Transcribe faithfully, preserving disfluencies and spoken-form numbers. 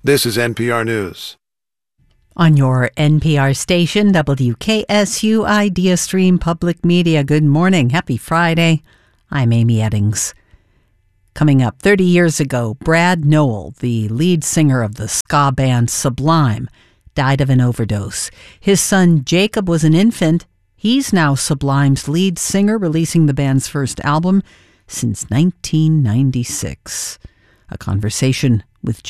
This is N P R News. On your N P R station, W K S U Idea Stream Public Media. Good morning. Happy Friday. I'm Amy Eddings. Coming up, thirty years ago, Brad Nowell, the lead singer of the ska band Sublime, died of an overdose. His son Jacob was an infant. He's now Sublime's lead singer, releasing the band's first album since nineteen ninety-six. A conversation with